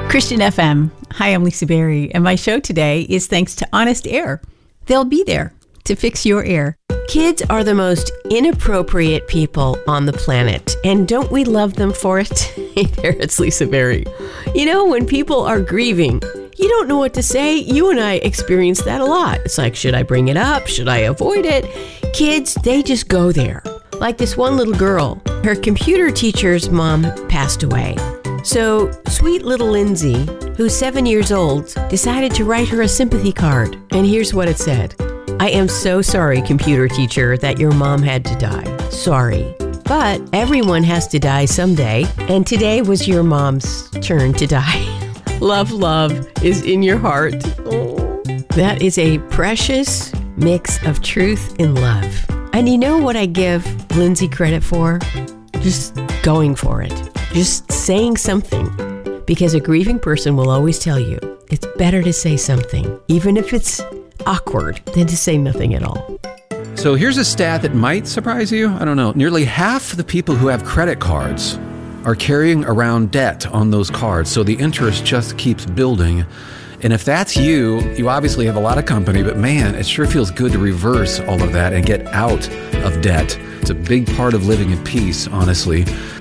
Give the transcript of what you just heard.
Christian FM. Hi, I'm Lisa Berry, and my show today is thanks to Honest Air. They'll be there to fix your air. Kids are the most inappropriate people on the planet, and don't we love them for it? Hey there, it's Lisa Berry. You know, when people are grieving, you don't know what to say. You and I experience that a lot. It's like, should I bring it up? Should I avoid it? Kids, they just go there. Like this one little girl, her computer teacher's mom passed away. So sweet little Lindsay, who's 7 years old, decided to write her a sympathy card. And here's what it said. I am so sorry, computer teacher, that your mom had to die. Sorry. But everyone has to die someday, and today was your mom's turn to die. Love is in your heart. Oh. That is a precious mix of truth and love. And you know what I give Lindsay credit for? Just going for it. Just saying something. Because a grieving person will always tell you, it's better to say something, even if it's awkward, than to say nothing at all. So here's a stat that might surprise you. I don't know. Nearly half the people who have credit cards are carrying around debt on those cards. So the interest just keeps building. And if that's you, you obviously have a lot of company, but man, it sure feels good to reverse all of that and get out of debt. It's a big part of living in peace, honestly.